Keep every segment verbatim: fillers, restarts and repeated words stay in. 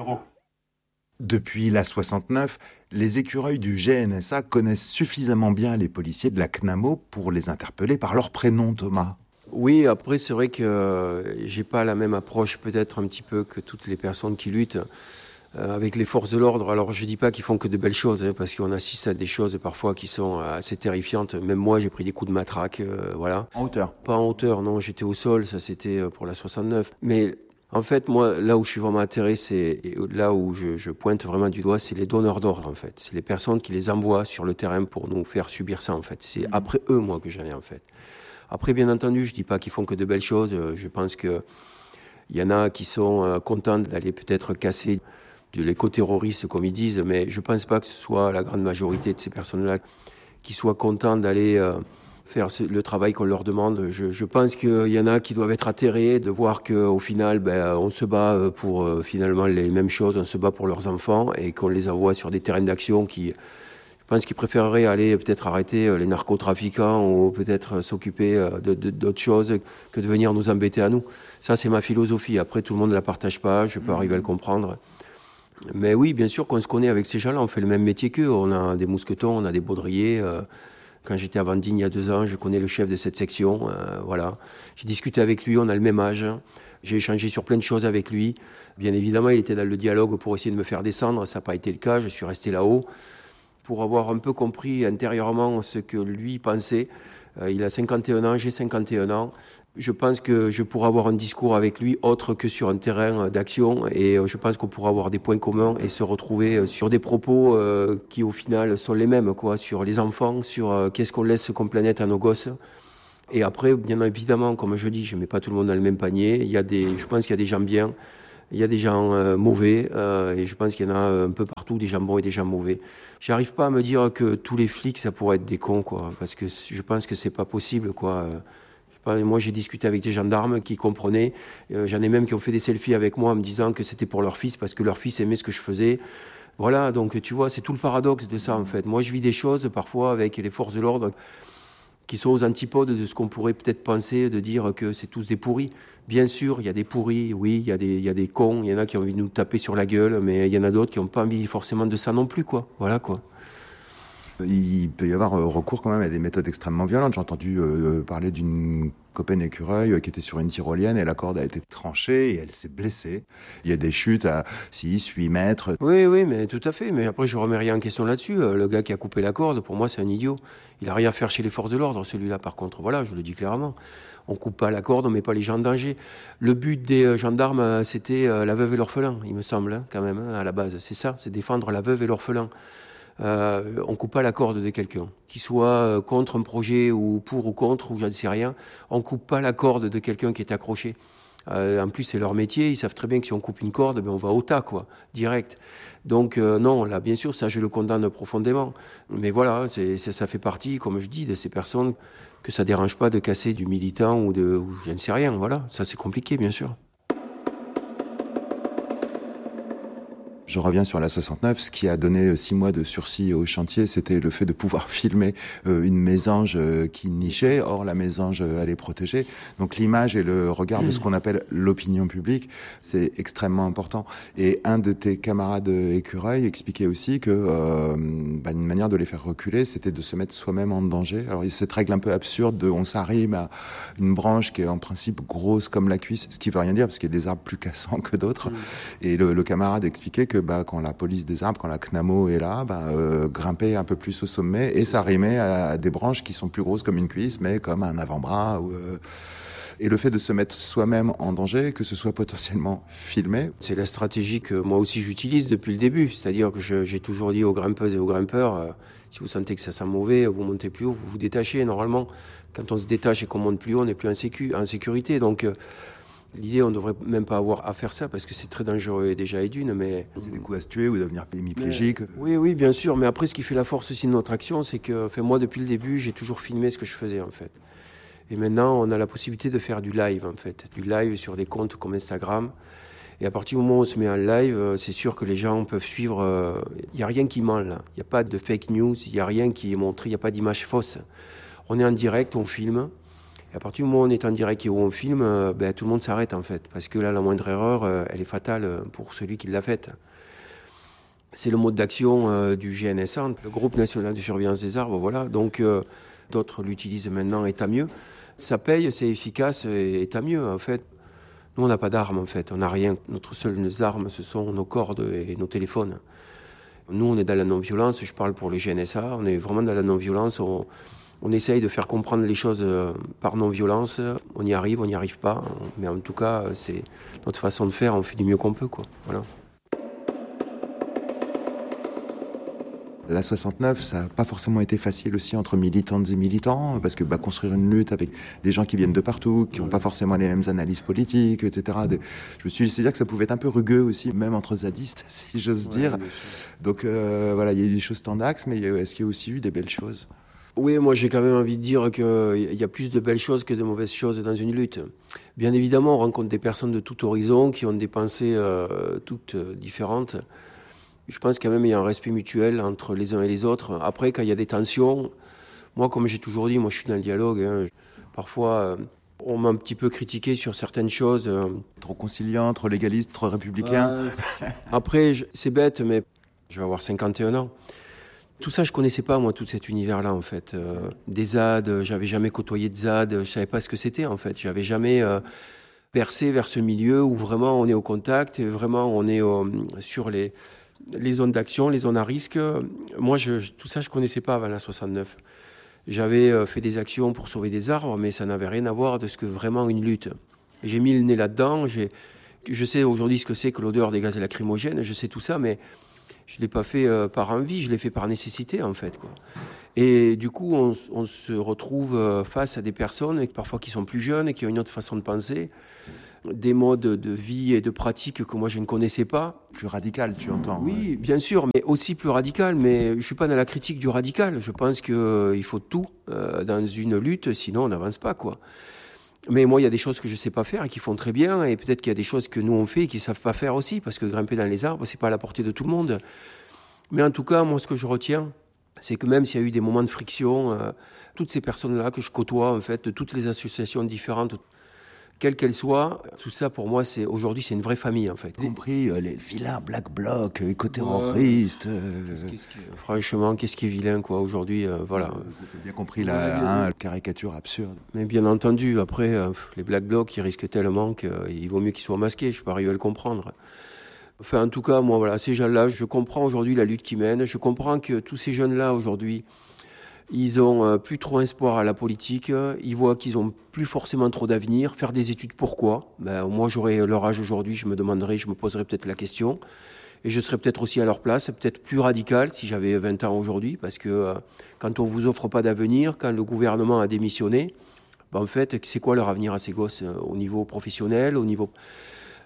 héros. Depuis la soixante-neuf, les écureuils du G N S A connaissent suffisamment bien les policiers de la C N A M O pour les interpeller par leur prénom, Thomas. Oui, après c'est vrai que euh, j'ai pas la même approche peut-être un petit peu que toutes les personnes qui luttent euh, avec les forces de l'ordre. Alors je dis pas qu'ils font que de belles choses, hein, parce qu'on assiste à des choses parfois qui sont assez terrifiantes. Même moi j'ai pris des coups de matraque, euh, voilà. En hauteur? Pas en hauteur, non, j'étais au sol, ça c'était pour la soixante-neuf. Mais en fait, moi, là où je suis vraiment intéressé, et là où je, je pointe vraiment du doigt, c'est les donneurs d'ordre, en fait. C'est les personnes qui les envoient sur le terrain pour nous faire subir ça, en fait. C'est après eux, moi, que j'en ai, en fait. Après, bien entendu, je dis pas qu'ils font que de belles choses. Je pense que il y en a qui sont contents d'aller peut-être casser de l'éco-terroriste, comme ils disent, mais je pense pas que ce soit la grande majorité de ces personnes-là qui soient contents d'aller euh, faire le travail qu'on leur demande. Je, je pense qu'il y en a qui doivent être atterrés de voir qu'au final, ben, on se bat pour euh, finalement les mêmes choses, on se bat pour leurs enfants et qu'on les envoie sur des terrains d'action qui, je pense qu'ils préféreraient aller peut-être arrêter les narcotrafiquants ou peut-être s'occuper de, de, d'autres choses que de venir nous embêter à nous. Ça, c'est ma philosophie. Après, tout le monde ne la partage pas, je peux arriver à le comprendre. Mais oui, bien sûr qu'on se connaît avec ces gens-là, on fait le même métier qu'eux. On a des mousquetons, on a des baudriers. Euh, Quand j'étais à Vendine il y a deux ans, je connais le chef de cette section. Euh, voilà. J'ai discuté avec lui, on a le même âge. J'ai échangé sur plein de choses avec lui. Bien évidemment, il était dans le dialogue pour essayer de me faire descendre. Ça n'a pas été le cas, je suis resté là-haut pour avoir un peu compris intérieurement ce que lui pensait. Euh, il a cinquante et un ans, j'ai cinquante et un ans. Je pense que je pourrais avoir un discours avec lui autre que sur un terrain d'action et je pense qu'on pourra avoir des points communs et se retrouver sur des propos euh, qui au final sont les mêmes, quoi, sur les enfants, sur euh, qu'est-ce qu'on laisse comme planète à nos gosses. Et après, bien évidemment, comme je dis, je ne mets pas tout le monde dans le même panier. Il y a des, je pense qu'il y a des gens bien, il y a des gens euh, mauvais euh, et je pense qu'il y en a un peu partout, des gens bons et des gens mauvais. J'arrive pas à me dire que tous les flics, ça pourrait être des cons, quoi, parce que je pense que c'est pas possible, quoi. Moi, j'ai discuté avec des gendarmes qui comprenaient. Euh, j'en ai même qui ont fait des selfies avec moi en me disant que c'était pour leur fils parce que leur fils aimait ce que je faisais. Voilà, donc tu vois, c'est tout le paradoxe de ça, en fait. Moi, je vis des choses parfois avec les forces de l'ordre qui sont aux antipodes de ce qu'on pourrait peut-être penser, de dire que c'est tous des pourris. Bien sûr, il y a des pourris, oui, il y a des, il y a des cons, il y en a qui ont envie de nous taper sur la gueule, mais il y en a d'autres qui n'ont pas envie forcément de ça non plus, quoi. Voilà, quoi. Il peut y avoir recours quand même à des méthodes extrêmement violentes. J'ai entendu euh, parler d'une copaine écureuil qui était sur une tyrolienne et la corde a été tranchée et elle s'est blessée. Il y a des chutes à six, huit mètres. Oui, oui, mais tout à fait. Mais après, je ne remets rien en question là-dessus. Le gars qui a coupé la corde, pour moi, c'est un idiot. Il n'a rien à faire chez les forces de l'ordre, celui-là, par contre. Voilà, je le dis clairement. On ne coupe pas la corde, on ne met pas les gens en danger. Le but des gendarmes, c'était la veuve et l'orphelin, il me semble, hein, quand même, hein, à la base. C'est ça, c'est défendre la veuve et l'orphelin. Euh, on coupe pas la corde de quelqu'un, qu'il soit contre un projet ou pour ou contre ou je ne sais rien, on coupe pas la corde de quelqu'un qui est accroché. Euh, en plus, c'est leur métier, ils savent très bien que si on coupe une corde, ben on va au tas, quoi, direct. Donc euh, non, là, bien sûr, ça je le condamne profondément. Mais voilà, c'est, ça, ça fait partie, comme je dis, de ces personnes que ça dérange pas de casser du militant ou de, ou je ne sais rien. Voilà, ça c'est compliqué, bien sûr. Je reviens sur la soixante-neuf. Ce qui a donné six mois de sursis au chantier, c'était le fait de pouvoir filmer euh, une mésange euh, qui nichait. Or, la mésange, euh, elle est protégée. Donc, l'image et le regard de ce qu'on appelle l'opinion publique, c'est extrêmement important. Et un de tes camarades écureuils expliquait aussi que euh, bah, une manière de les faire reculer, c'était de se mettre soi-même en danger. Alors, il y a cette règle un peu absurde de on s'arrime à une branche qui est en principe grosse comme la cuisse, ce qui veut rien dire parce qu'il y a des arbres plus cassants que d'autres. Mmh. Et le, le camarade expliquait que bah, quand la police des arbres, quand la C N A M O est là, bah, euh, grimper un peu plus au sommet et s'arrimer à, à des branches qui sont plus grosses comme une cuisse, mais comme un avant-bras. Ou, euh... Et le fait de se mettre soi-même en danger, que ce soit potentiellement filmé. C'est la stratégie que moi aussi j'utilise depuis le début. C'est-à-dire que je, j'ai toujours dit aux grimpeuses et aux grimpeurs, euh, si vous sentez que ça sent mauvais, vous montez plus haut, vous vous détachez. Normalement, quand on se détache et qu'on monte plus haut, on n'est plus en, sécu, en sécurité. Donc, euh, l'idée, on ne devrait même pas avoir à faire ça parce que c'est très dangereux déjà et d'une, mais... C'est des coups à se tuer ou devenir hémiplégique. Mais, oui, oui, bien sûr. Mais après, ce qui fait la force aussi de notre action, c'est que enfin, moi, depuis le début, j'ai toujours filmé ce que je faisais, en fait. Et maintenant, on a la possibilité de faire du live, en fait. Du live sur des comptes comme Instagram. Et à partir du moment où on se met en live, c'est sûr que les gens peuvent suivre... Il n'y a rien qui ment, là. Il n'y a pas de fake news, il n'y a rien qui est montré, il n'y a pas d'image fausse. On est en direct, on filme. Et à partir du moment où on est en direct et où on filme, euh, ben, tout le monde s'arrête en fait. Parce que là, la moindre erreur, euh, elle est fatale pour celui qui l'a faite. C'est le mode d'action euh, du G N S A, le Groupe National de Surveillance des Arbres, voilà. Donc euh, d'autres l'utilisent maintenant et tant mieux. Ça paye, c'est efficace et, et tant mieux en fait. Nous, on n'a pas d'armes en fait, on n'a rien. Notre seule arme, ce sont nos cordes et nos téléphones. Nous, on est dans la non-violence, je parle pour le G N S A, on est vraiment dans la non-violence. On, on essaye de faire comprendre les choses par non-violence. On y arrive, on n'y arrive pas. Mais en tout cas, c'est notre façon de faire, on fait du mieux qu'on peut, quoi. Voilà. La soixante-neuf, ça n'a pas forcément été facile aussi entre militantes et militants, parce que bah, construire une lutte avec des gens qui viennent de partout, qui n'ont pas forcément les mêmes analyses politiques, et cetera. De, je me suis laissé dire que ça pouvait être un peu rugueux aussi, même entre zadistes, si j'ose ouais, dire. Donc euh, voilà, il y a eu des choses tendax, mais est-ce qu'il y a aussi eu des belles choses ? Oui, moi j'ai quand même envie de dire qu'il y a plus de belles choses que de mauvaises choses dans une lutte. Bien évidemment, on rencontre des personnes de tout horizon qui ont des pensées euh, toutes euh, différentes. Je pense quand même qu'il y a un respect mutuel entre les uns et les autres. Après, quand il y a des tensions, moi, comme j'ai toujours dit, moi je suis dans le dialogue. Hein. Parfois, euh, on m'a un petit peu critiqué sur certaines choses. Euh. Trop conciliant, trop légaliste, trop républicain. Euh, après, je, c'est bête, mais je vais avoir cinquante et un ans. Tout ça, je connaissais pas, moi, tout cet univers-là, en fait. Euh, des Z A D, j'avais jamais côtoyé de Z A D, je savais pas ce que c'était, en fait. J'avais jamais euh, percé vers ce milieu où vraiment on est au contact et vraiment on est euh, sur les... les zones d'action, les zones à risque. Moi, je, je, tout ça, je ne connaissais pas avant la soixante-neuf. J'avais euh, fait des actions pour sauver des arbres, mais ça n'avait rien à voir de ce que vraiment une lutte. J'ai mis le nez là-dedans. J'ai, je sais aujourd'hui ce que c'est que l'odeur des gaz lacrymogènes. Je sais tout ça, mais je ne l'ai pas fait euh, par envie. Je l'ai fait par nécessité, en fait, quoi. Et du coup, on, on se retrouve euh, face à des personnes, parfois qui sont plus jeunes, qui ont une autre façon de penser, des modes de vie et de pratique que moi je ne connaissais pas. Plus radical, tu entends ? Oui, ouais. Bien sûr, mais aussi plus radical. Mais je ne suis pas dans la critique du radical. Je pense qu'il euh, faut tout euh, dans une lutte, sinon on n'avance pas, quoi. Mais moi, il y a des choses que je ne sais pas faire et qui font très bien. Et peut-être qu'il y a des choses que nous on fait et qui ne savent pas faire aussi, parce que grimper dans les arbres, ce n'est pas à la portée de tout le monde. Mais en tout cas, moi, ce que je retiens, c'est que même s'il y a eu des moments de friction, euh, toutes ces personnes-là que je côtoie, en fait, de toutes les associations différentes, quelles qu'elles soient, tout ça pour moi, c'est aujourd'hui, c'est une vraie famille en fait. Y compris euh, les vilains black blocs, éco-terroristes. Ouais. Euh... Qu'est-ce, qu'est-ce qui... Franchement, qu'est-ce qui est vilain quoi aujourd'hui, euh, voilà. J'ai bien compris la ouais, hein, caricature absurde. Mais bien entendu, après, euh, les black blocs, ils risquent tellement qu'il vaut mieux qu'ils soient masqués. Je peux arriver à le comprendre. Enfin, en tout cas, moi, voilà, ces gens-là, je comprends aujourd'hui la lutte qu'ils mènent. Je comprends que tous ces jeunes-là aujourd'hui, ils ont euh, plus trop espoir à la politique, ils voient qu'ils ont plus forcément trop d'avenir. Faire des études, pourquoi ? Ben, moi, j'aurais leur âge aujourd'hui, je me demanderais, je me poserais peut-être la question. Et je serais peut-être aussi à leur place, peut-être plus radical si j'avais vingt ans aujourd'hui, parce que euh, quand on ne vous offre pas d'avenir, quand le gouvernement a démissionné, ben, en fait, c'est quoi leur avenir à ces gosses euh, au niveau professionnel, au niveau familial ?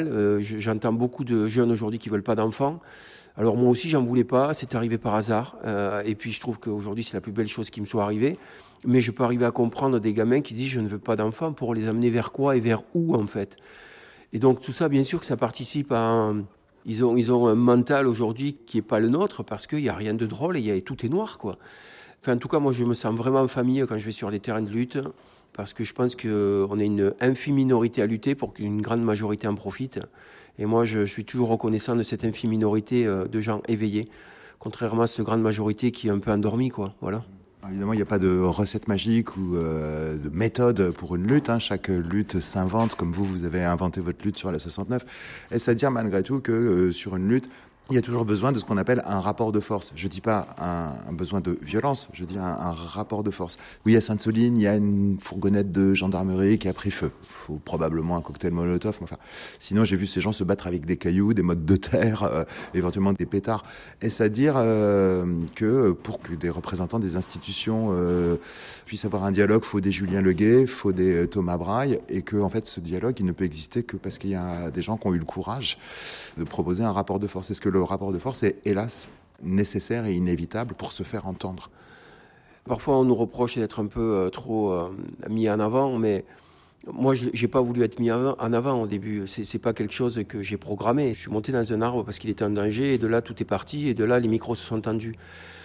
euh, J'entends beaucoup de jeunes aujourd'hui qui ne veulent pas d'enfants. Alors moi aussi, j'en voulais pas, c'est arrivé par hasard. Euh, et puis je trouve qu'aujourd'hui, c'est la plus belle chose qui me soit arrivée. Mais je peux arriver à comprendre des gamins qui disent « je ne veux pas d'enfants » pour les amener vers quoi et vers où, en fait. Et donc tout ça, bien sûr que ça participe à... Un... Ils ont, ils ont un mental aujourd'hui qui n'est pas le nôtre parce qu'il n'y a rien de drôle et y a... tout est noir, quoi. Enfin, en tout cas, moi, je me sens vraiment en famille quand je vais sur les terrains de lutte parce que je pense qu'on est une infime minorité à lutter pour qu'une grande majorité en profite. Et moi, je, je suis toujours reconnaissant de cette infime minorité euh, de gens éveillés, contrairement à cette grande majorité qui est un peu endormie, quoi. Voilà. Évidemment, il n'y a pas de recette magique ou euh, de méthode pour une lutte. Hein. Chaque lutte s'invente, comme vous, vous avez inventé votre lutte sur la soixante-neuf. Est-ce à dire malgré tout que euh, sur une lutte, il y a toujours besoin de ce qu'on appelle un rapport de force. Je ne dis pas un, un besoin de violence, je dis un, un rapport de force. Oui, à Sainte-Soline, il y a une fourgonnette de gendarmerie qui a pris feu. Il faut probablement un cocktail Molotov. Mais enfin, sinon, j'ai vu ces gens se battre avec des cailloux, des mottes de terre, euh, éventuellement des pétards. Est-ce à dire euh, que pour que des représentants des institutions euh, puissent avoir un dialogue, il faut des Julien Leguet, il faut des euh, Thomas Braille, et que en fait, ce dialogue, il ne peut exister que parce qu'il y a des gens qui ont eu le courage de proposer un rapport de force. Est-ce que le rapport de force est, hélas, nécessaire et inévitable pour se faire entendre ? Parfois, on nous reproche d'être un peu euh, trop euh, mis en avant, mais moi, je n'ai pas voulu être mis en avant au début. Ce n'est pas quelque chose que j'ai programmé. Je suis monté dans un arbre parce qu'il était en danger, et de là, tout est parti, et de là, les micros se sont tendus.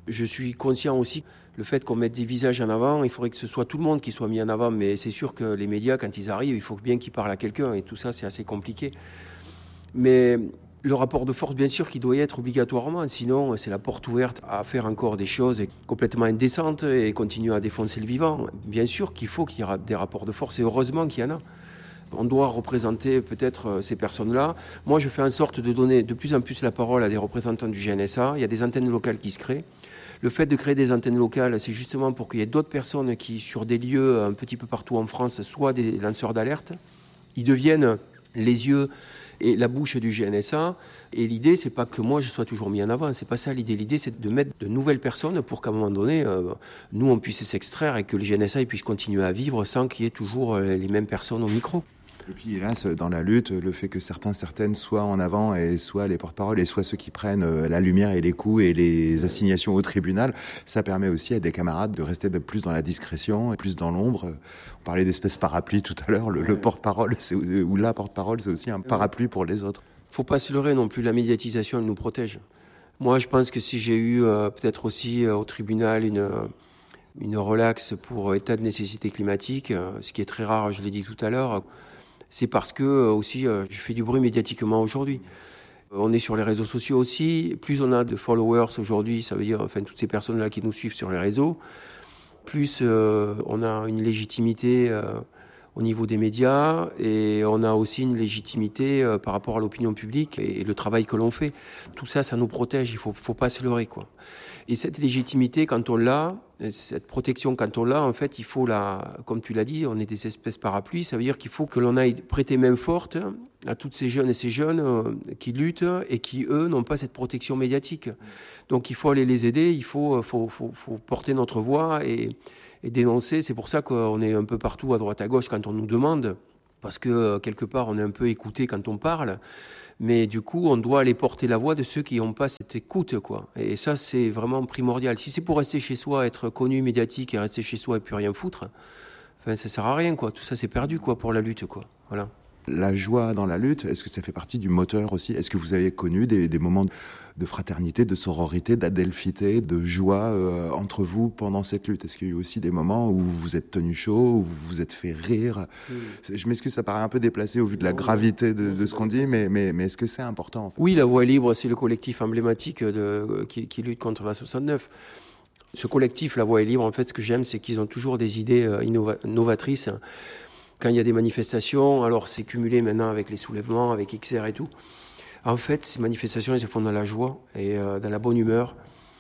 Je suis conscient aussi le fait qu'on mette des visages en avant, il faudrait que ce soit tout le monde qui soit mis en avant, mais c'est sûr que les médias, quand ils arrivent, il faut bien qu'ils parlent à quelqu'un, et tout ça, c'est assez compliqué. Mais le rapport de force, bien sûr, qui doit y être obligatoirement, sinon c'est la porte ouverte à faire encore des choses complètement indécentes et continuer à défoncer le vivant. Bien sûr qu'il faut qu'il y ait des rapports de force, et heureusement qu'il y en a. On doit représenter peut-être ces personnes-là. Moi, je fais en sorte de donner de plus en plus la parole à des représentants du G N S A. Il y a des antennes locales qui se créent. Le fait de créer des antennes locales, c'est justement pour qu'il y ait d'autres personnes qui, sur des lieux un petit peu partout en France, soient des lanceurs d'alerte. Ils deviennent les yeux et la bouche du G N S A. Et l'idée, c'est pas que moi je sois toujours mis en avant, c'est pas ça l'idée. L'idée, c'est de mettre de nouvelles personnes pour qu'à un moment donné, euh, nous, on puisse s'extraire et que le G N S A puisse continuer à vivre sans qu'il y ait toujours les mêmes personnes au micro. Et puis hélas, dans la lutte, le fait que certains, certaines soient en avant et soient les porte-parole et soient ceux qui prennent la lumière et les coups et les assignations au tribunal, ça permet aussi à des camarades de rester plus dans la discrétion et plus dans l'ombre. On parlait d'espèce parapluie tout à l'heure, le, le porte-parole c'est, ou la porte-parole, c'est aussi un parapluie pour les autres. Faut pas se leurrer non plus, la médiatisation, elle nous protège. Moi, je pense que si j'ai eu euh, peut-être aussi euh, au tribunal une... Euh, une relaxe pour état de nécessité climatique, euh, ce qui est très rare, je l'ai dit tout à l'heure, c'est parce que euh, aussi euh, je fais du bruit médiatiquement aujourd'hui. Euh, on est sur les réseaux sociaux aussi. Plus on a de followers aujourd'hui, ça veut dire enfin toutes ces personnes-là qui nous suivent sur les réseaux, plus euh, on a une légitimité euh, au niveau des médias et on a aussi une légitimité euh, par rapport à l'opinion publique et, et le travail que l'on fait. Tout ça, ça nous protège. Il faut, faut pas se leurrer, quoi. Et cette légitimité, quand on l'a, cette protection, quand on l'a, en fait, il faut la, comme tu l'as dit, on est des espèces parapluies, ça veut dire qu'il faut que l'on aille prêter main forte à toutes ces jeunes et ces jeunes euh, qui luttent et qui, eux, n'ont pas cette protection médiatique. Donc il faut aller les aider, il faut, faut, faut, faut porter notre voix et, et dénoncer. C'est pour ça qu'on est un peu partout à droite à gauche quand on nous demande, parce que quelque part, on est un peu écouté quand on parle. Mais du coup, on doit aller porter la voix de ceux qui n'ont pas cette écoute, quoi. Et ça, c'est vraiment primordial. Si c'est pour rester chez soi, être connu, médiatique, et rester chez soi et plus rien foutre, enfin, ça sert à rien, quoi. Tout ça, c'est perdu, quoi, pour la lutte, quoi. Voilà. La joie dans la lutte, est-ce que ça fait partie du moteur aussi ? Est-ce que vous avez connu des, des moments de fraternité, de sororité, d'adelphité, de joie euh, entre vous pendant cette lutte ? Est-ce qu'il y a eu aussi des moments où vous vous êtes tenu chaud, où vous vous êtes fait rire ? mmh. Je m'excuse, ça paraît un peu déplacé au vu de la gravité de, de ce qu'on dit, mais, mais, mais est-ce que c'est important en fait ? Oui, La Voix est libre, c'est le collectif emblématique de, qui, qui lutte contre la soixante-neuf. Ce collectif, La Voix est libre, en fait, ce que j'aime, c'est qu'ils ont toujours des idées innova- novatrices. Quand il y a des manifestations, alors c'est cumulé maintenant avec les soulèvements, avec X R et tout. En fait, ces manifestations, elles se font dans la joie et euh, dans la bonne humeur,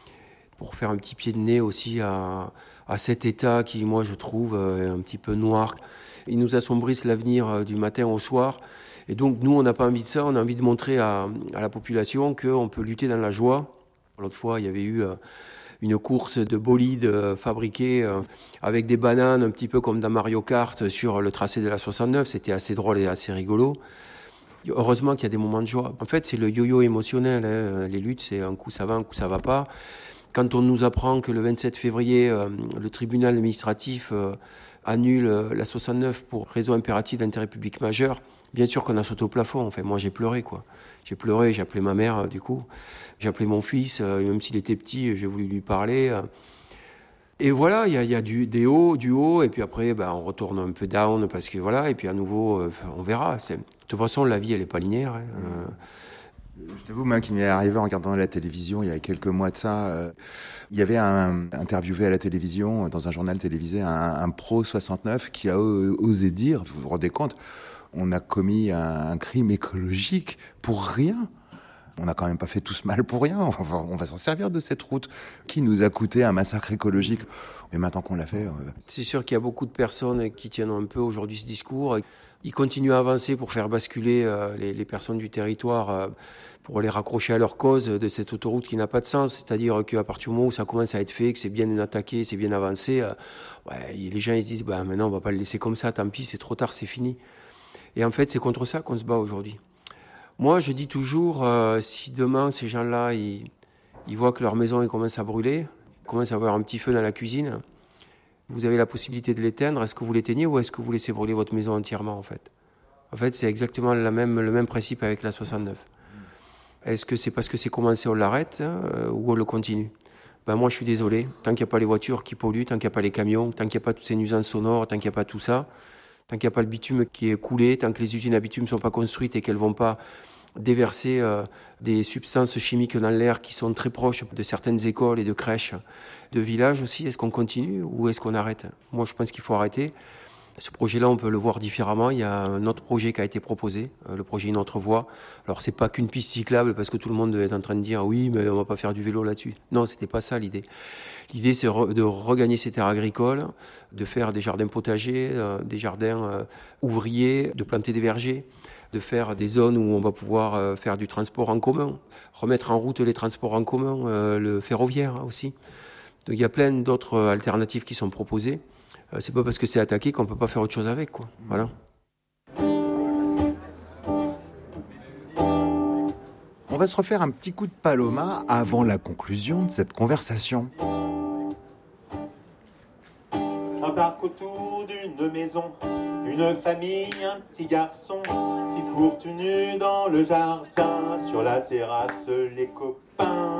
pour faire un petit pied de nez aussi à, à cet état qui, moi, je trouve euh, un petit peu noir. Ils nous assombrissent l'avenir euh, du matin au soir. Et donc, nous, on n'a pas envie de ça. On a envie de montrer à, à la population qu'on peut lutter dans la joie. L'autre fois, il y avait eu... Euh, une course de bolides euh, fabriqués euh, avec des bananes, un petit peu comme dans Mario Kart sur le tracé de la soixante-neuf. C'était assez drôle et assez rigolo. Heureusement qu'il y a des moments de joie. En fait, c'est le yo-yo émotionnel. Hein. Les luttes, c'est un coup ça va, un coup ça va pas. Quand on nous apprend que le vingt-sept février, euh, le tribunal administratif euh, annule euh, la soixante-neuf pour raison impérative d'intérêt public majeur, bien sûr qu'on a sauté au plafond. Enfin, moi, j'ai pleuré, quoi. J'ai pleuré, j'ai appelé ma mère, euh, du coup. J'ai appelé mon fils, euh, même s'il était petit, j'ai voulu lui parler. Euh. Et voilà, il y a, y a du, des hauts, du haut, et puis après, ben, on retourne un peu down, parce que voilà, et puis à nouveau, euh, on verra. C'est... De toute façon, la vie, elle n'est pas linéaire. Hein. Euh... Je t'avoue, moi, qui m'est arrivé en regardant la télévision il y a quelques mois de ça, euh, il y avait un interviewé à la télévision, dans un journal télévisé, un, un pro soixante-neuf qui a osé dire, vous vous rendez compte, on a commis un, un crime écologique pour rien. On n'a quand même pas fait tout ce mal pour rien. On va, on va s'en servir de cette route qui nous a coûté un massacre écologique. Mais maintenant qu'on l'a fait... Euh... C'est sûr qu'il y a beaucoup de personnes qui tiennent un peu aujourd'hui ce discours. Ils continuent à avancer pour faire basculer euh, les, les personnes du territoire, euh, pour les raccrocher à leur cause de cette autoroute qui n'a pas de sens. C'est-à-dire qu'à partir du moment où ça commence à être fait, que c'est bien attaqué, c'est bien avancé, euh, ouais, les gens ils se disent bah, maintenant on ne va pas le laisser comme ça, tant pis, c'est trop tard, c'est fini. Et en fait, c'est contre ça qu'on se bat aujourd'hui. Moi, je dis toujours, euh, si demain, ces gens-là, ils, ils voient que leur maison ils commence à brûler, commence à avoir un petit feu dans la cuisine, vous avez la possibilité de l'éteindre, est-ce que vous l'éteignez ou est-ce que vous laissez brûler votre maison entièrement, en fait ? En fait, c'est exactement la même, le même principe avec la soixante-neuf. Est-ce que c'est parce que c'est commencé, on l'arrête, hein, ou on le continue ? Ben moi, je suis désolé. Tant qu'il n'y a pas les voitures qui polluent, tant qu'il n'y a pas les camions, tant qu'il n'y a pas toutes ces nuisances sonores, tant qu'il n'y a pas tout ça, tant qu'il n'y a pas le bitume qui est coulé, tant que les usines à bitume ne sont pas construites et qu'elles ne vont pas déverser euh, des substances chimiques dans l'air qui sont très proches de certaines écoles et de crèches, de villages aussi, est-ce qu'on continue ou est-ce qu'on arrête? Moi, je pense qu'il faut arrêter. Ce projet-là, on peut le voir différemment. Il y a un autre projet qui a été proposé, le projet Une autre voie. Alors, c'est pas qu'une piste cyclable, parce que tout le monde est en train de dire oui, mais on va pas faire du vélo là-dessus. Non, c'était pas ça l'idée. L'idée, c'est de regagner ces terres agricoles, de faire des jardins potagers, euh, des jardins euh, ouvriers, de planter des vergers, de faire des zones où on va pouvoir euh, faire du transport en commun, remettre en route les transports en commun, euh, le ferroviaire aussi. Donc, il y a plein d'autres alternatives qui sont proposées. C'est pas parce que c'est attaqué qu'on peut pas faire autre chose avec, quoi. Voilà. On va se refaire un petit coup de Paloma avant la conclusion de cette conversation. Un parc autour d'une maison, une famille, un petit garçon qui court tout nu dans le jardin. Sur la terrasse, les copains